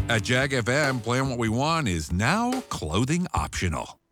At Jag FM, playing what we want is now clothing optional.